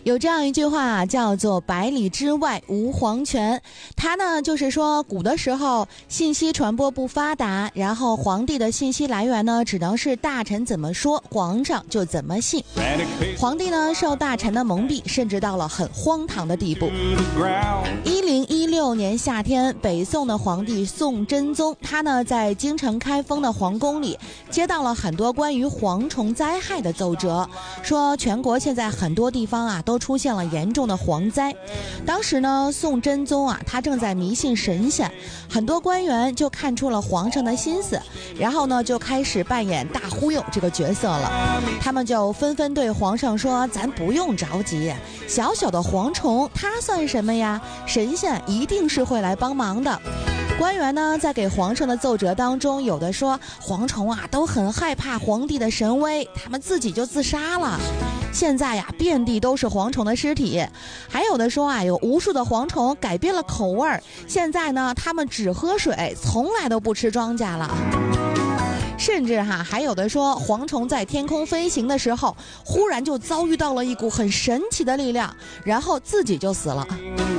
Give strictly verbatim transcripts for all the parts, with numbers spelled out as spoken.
有这样一句话叫做百里之外无皇权，它呢就是说古的时候信息传播不发达，然后皇帝的信息来源呢只能是大臣怎么说皇上就怎么信，皇帝呢受大臣的蒙蔽，甚至到了很荒唐的地步。一零一六年夏天，北宋的皇帝宋真宗，他呢在京城开封的皇宫里接到了很多关于蝗虫灾害的奏折，说全国现在很多地方啊都出现了严重的蝗灾。当时呢宋真宗啊他正在迷信神仙，很多官员就看出了皇上的心思，然后呢就开始扮演大忽悠这个角色了。他们就纷纷对皇上说，咱不用着急，小小的蝗虫它算什么呀，神仙一定是会来帮忙的。官员呢在给皇上的奏折当中，有的说蝗虫啊都很害怕皇帝的神威，他们自己就自杀了，现在呀遍地都是蝗虫的尸体。还有的说啊有无数的蝗虫改变了口味，现在呢他们只喝水，从来都不吃庄稼了。甚至哈还有的说蝗虫在天空飞行的时候，忽然就遭遇到了一股很神奇的力量，然后自己就死了。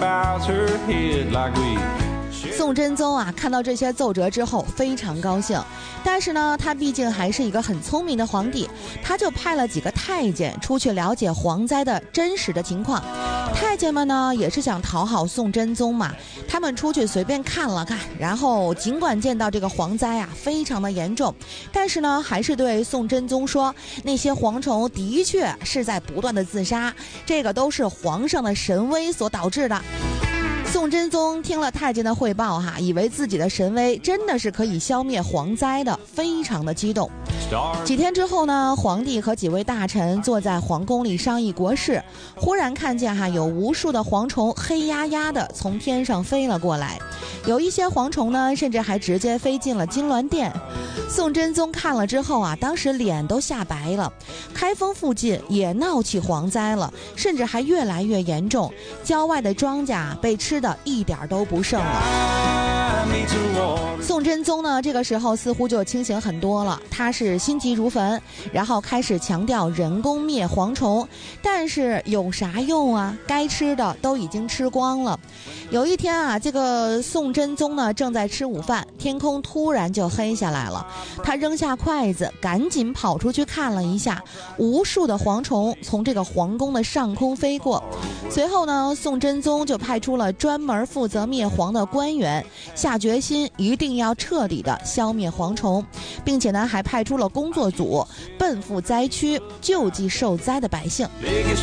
宋真宗啊看到这些奏折之后非常高兴，但是呢他毕竟还是一个很聪明的皇帝，他就派了几个太监出去了解蝗灾的真实的情况。太监们呢也是想讨好宋真宗嘛，他们出去随便看了看，然后尽管见到这个蝗灾啊非常的严重，但是呢还是对宋真宗说，那些蝗虫的确是在不断的自杀，这个都是皇上的神威所导致的。宋真宗听了太监的汇报哈，以为自己的神威真的是可以消灭蝗灾的，非常的激动。几天之后呢，皇帝和几位大臣坐在皇宫里商议国事，忽然看见哈有无数的蝗虫黑压压的从天上飞了过来，有一些蝗虫呢甚至还直接飞进了金銮殿。宋真宗看了之后啊，当时脸都吓白了。开封附近也闹起蝗灾了，甚至还越来越严重，郊外的庄稼被吃的一点都不剩了。宋真宗呢这个时候似乎就清醒很多了，他是心急如焚，然后开始强调人工灭蝗虫，但是有啥用啊，该吃的都已经吃光了。有一天啊，这个宋真宗呢正在吃午饭，天空突然就黑下来了，他扔下筷子赶紧跑出去看了一下，无数的蝗虫从这个皇宫的上空飞过。随后呢宋真宗就派出了专门负责灭蝗的官员，下决心一定要彻底的消灭蝗虫，并且呢还派出了工作组奔赴灾区救济受灾的百姓。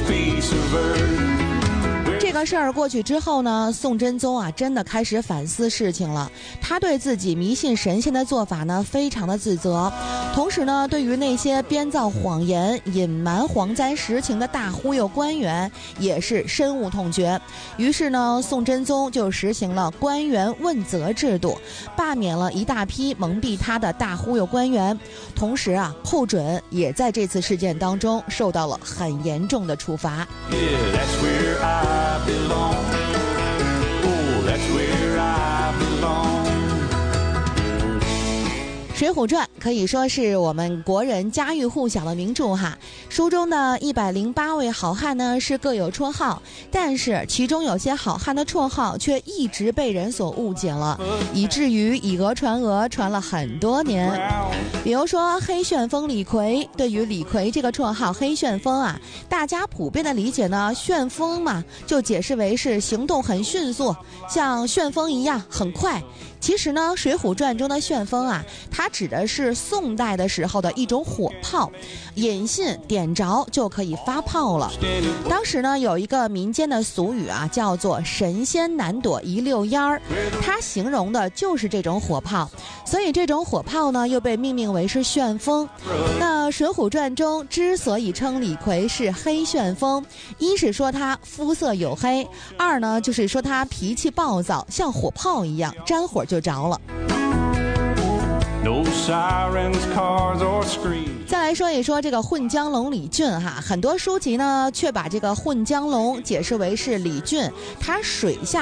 这个事儿过去之后呢，宋真宗啊真的开始反思事情了，他对自己迷信神仙的做法呢非常的自责，同时呢对于那些编造谎言隐瞒蝗灾实情的大忽悠官员也是深恶痛绝。于是呢宋真宗就实行了官员问责制度，罢免了一大批蒙蔽他的大忽悠官员，同时啊寇准也在这次事件当中受到了很严重的处罚。 I belong. Oh, that's where I belong. 水浒传可以说是我们国人家喻户晓的名著哈。书中的一百零八位好汉呢是各有绰号，但是其中有些好汉的绰号却一直被人所误解了，以至于以讹传讹，传了很多年。比如说黑旋风李逵，对于李逵这个绰号黑旋风啊，大家普遍的理解呢，旋风嘛就解释为是行动很迅速，像旋风一样很快。其实呢水浒传中的旋风啊，它指的是宋代的时候的一种火炮，引信点着就可以发炮了。当时呢有一个民间的俗语啊，叫做神仙难躲一溜烟儿，它形容的就是这种火炮，所以这种火炮呢又被命名为是旋风。那水浒传中之所以称李逵是黑旋风，一是说他肤色黝黑，二呢就是说他脾气暴躁，像火炮一样沾火就着了。 No sirens, cars, or screams. 再来说一说这个混江龙李俊哈，很多书籍呢却把这个混江龙解释为是李俊他水下